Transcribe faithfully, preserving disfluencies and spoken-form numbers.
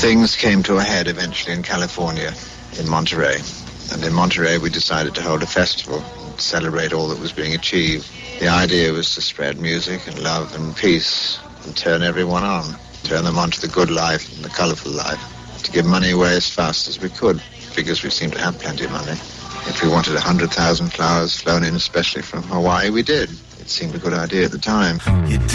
Things came to a head eventually in California, in Monterey. And in Monterey we decided to hold a festival and celebrate all that was being achieved. The idea was to spread music and love and peace and turn everyone on, turn them on to the good life and the colourful life, to give money away as fast as we could, because we seemed to have plenty of money. If we wanted one hundred thousand flowers flown in especially from Hawaii, we did. It seemed a good idea at the time. You